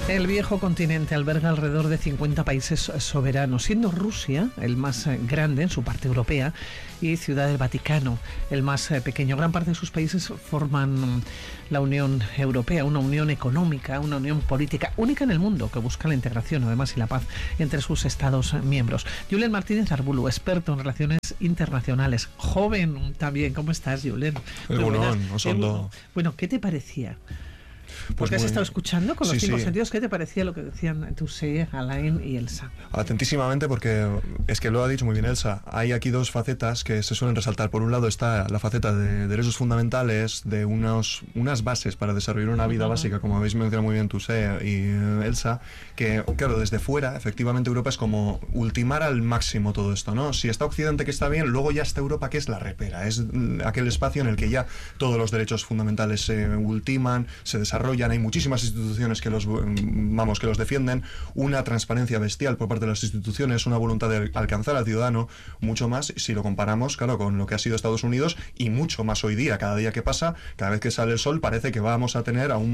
El viejo continente alberga alrededor de 50 países soberanos, siendo Rusia el más grande en su parte europea y Ciudad del Vaticano el más pequeño. Gran parte de sus países forman la Unión Europea, una unión económica, una unión política única en el mundo que busca la integración, además, y la paz entre sus estados miembros. Julen Martínez Arbulu, experto en relaciones internacionales, joven también. ¿Cómo estás, Julen? Bueno, ¿qué te parecía? Porque has estado escuchando con los cinco sentidos. ¿Qué te parecía lo que decían Toussaint, Alain y Elsa? Atentísimamente, porque es que lo ha dicho muy bien Elsa. Hay aquí dos facetas que se suelen resaltar. Por un lado está la faceta de derechos fundamentales, de unas bases para desarrollar una vida básica, como habéis mencionado muy bien Toussaint y Elsa, que claro, desde fuera, efectivamente Europa es como ultimar al máximo todo esto, ¿no? Si está Occidente, que está bien, luego ya está Europa, que es la repera. Es aquel espacio en el que ya todos los derechos fundamentales se ultiman, se desarrollan. Hay muchísimas instituciones que los defienden, una transparencia bestial por parte de las instituciones, una voluntad de alcanzar al ciudadano, mucho más si lo comparamos, claro, con lo que ha sido Estados Unidos, y mucho más hoy día. Cada día que pasa, cada vez que sale el sol, parece que vamos a tener aún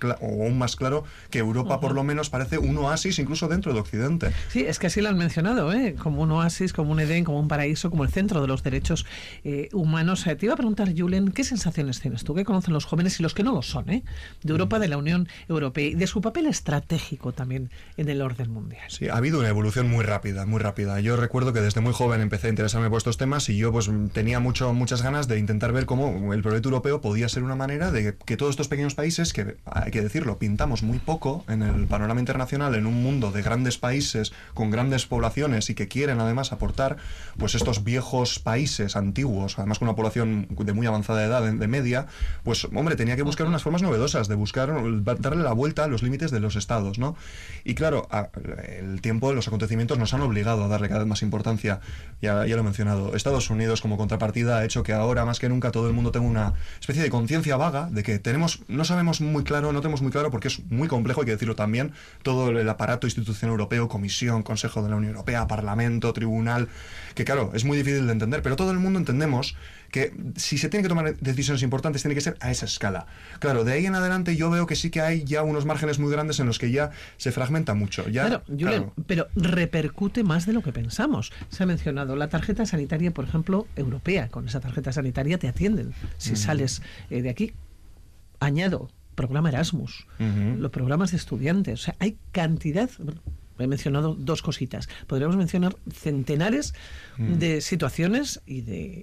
más claro que Europa por lo menos parece un oasis incluso dentro de Occidente. Sí, es que así lo han mencionado, como un oasis, como un Edén, como un paraíso, como el centro de los derechos humanos. Te iba a preguntar, Julen, ¿qué sensaciones tienes tú? ¿Qué conocen los jóvenes y los que no lo son, de Europa, de la Unión Europea, y de su papel estratégico también en el orden mundial? Sí, ha habido una evolución muy rápida, muy rápida. Yo recuerdo que desde muy joven empecé a interesarme por estos temas y yo pues tenía muchas ganas de intentar ver cómo el proyecto europeo podía ser una manera de que todos estos pequeños países, que hay que decirlo, pintamos muy poco en el panorama internacional, en un mundo de grandes países con grandes poblaciones y que quieren además aportar, pues estos viejos países antiguos, además con una población de muy avanzada edad, de media, pues hombre, tenía que buscar unas formas novedosas de darle la vuelta a los límites de los estados, ¿no? Y claro, el tiempo, los acontecimientos nos han obligado a darle cada vez más importancia. Ya lo he mencionado. Estados Unidos como contrapartida ha hecho que ahora más que nunca todo el mundo tenga una especie de conciencia vaga de que no tenemos muy claro porque es muy complejo, hay que decirlo también, todo el aparato institucional europeo, Comisión, Consejo de la Unión Europea, Parlamento, Tribunal, que claro, es muy difícil de entender, pero todo el mundo entendemos que si se tienen que tomar decisiones importantes tiene que ser a esa escala. Claro, de ahí en adelante yo veo que sí que hay ya unos márgenes muy grandes en los que ya se fragmenta mucho. Claro, Julen, pero repercute más de lo que pensamos. Se ha mencionado la tarjeta sanitaria, por ejemplo, europea. Con esa tarjeta sanitaria te atienden si sales de aquí. Añado, programa Erasmus, los programas de estudiantes. O sea, hay cantidad... He mencionado dos cositas. Podríamos mencionar centenares de situaciones y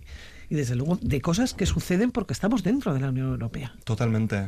desde luego de cosas que suceden porque estamos dentro de la Unión Europea. Totalmente.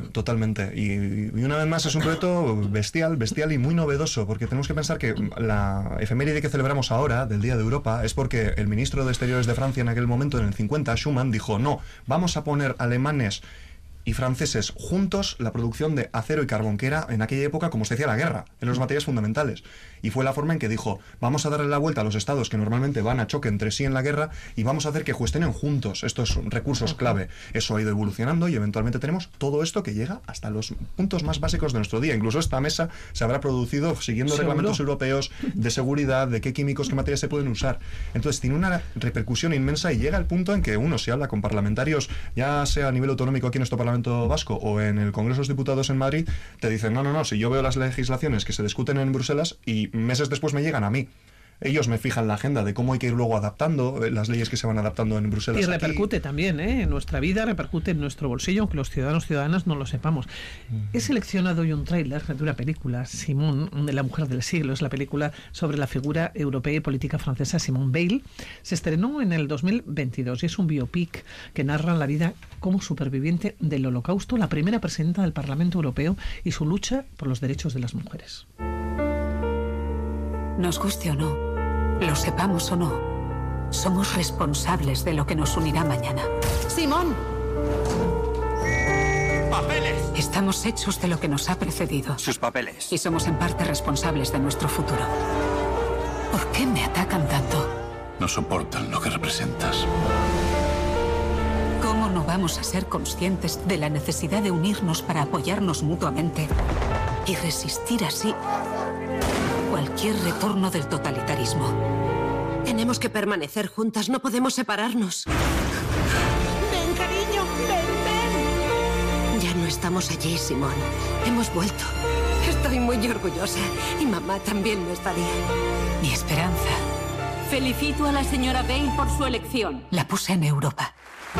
Y una vez más es un proyecto bestial y muy novedoso, porque tenemos que pensar que la efeméride que celebramos ahora del Día de Europa es porque el ministro de Exteriores de Francia en aquel momento, en el 50, Schuman, dijo: no, vamos a poner alemanes y franceses juntos la producción de acero y carbón, que era en aquella época como se decía la guerra, en los materiales fundamentales. Y fue la forma en que dijo: vamos a darle la vuelta a los estados que normalmente van a choque entre sí en la guerra y vamos a hacer que gestionen juntos estos recursos clave. Eso ha ido evolucionando y eventualmente tenemos todo esto que llega hasta los puntos más básicos de nuestro día. Incluso esta mesa se habrá producido siguiendo reglamentos europeos de seguridad, de qué químicos, qué materias se pueden usar. Entonces tiene una repercusión inmensa y llega al punto en que uno, si habla con parlamentarios, ya sea a nivel autonómico aquí en nuestro Parlamento Vasco o en el Congreso de los Diputados en Madrid, te dicen: no, si yo veo las legislaciones que se discuten en Bruselas y meses después me llegan a mí. Ellos me fijan la agenda de cómo hay que ir luego adaptando las leyes que se van adaptando en Bruselas. Y repercute también en nuestra vida, repercute en nuestro bolsillo, aunque los ciudadanas no lo sepamos. He seleccionado hoy un tráiler de una película, Simone, de la mujer del siglo. Es la película sobre la figura europea y política francesa Simone Veil. Se estrenó en el 2022 y es un biopic que narra la vida como superviviente del Holocausto, la primera presidenta del Parlamento Europeo y su lucha por los derechos de las mujeres. Nos guste o no, lo sepamos o no, somos responsables de lo que nos unirá mañana. ¡Simón! ¡Papeles! Estamos hechos de lo que nos ha precedido. Sus papeles. Y somos en parte responsables de nuestro futuro. ¿Por qué me atacan tanto? No soportan lo que representas. ¿Cómo no vamos a ser conscientes de la necesidad de unirnos para apoyarnos mutuamente y resistir así cualquier retorno del totalitarismo? Tenemos que permanecer juntas, no podemos separarnos. Ven, cariño, ven. Ya no estamos allí, Simón. Hemos vuelto. Estoy muy orgullosa. Y mamá también lo estaría. Mi esperanza Felicito a la señora Bale por su elección. la puse en Europa.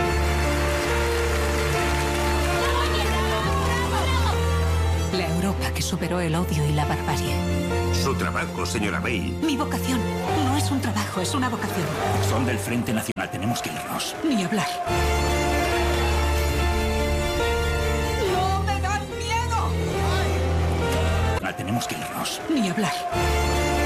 La Europa que superó el odio y la barbarie. Su trabajo, señora Bale. Mi vocación no es un trabajo, es una vocación. Son del Frente Nacional. Tenemos que irnos. Ni hablar. Tenemos que irnos. Ni hablar.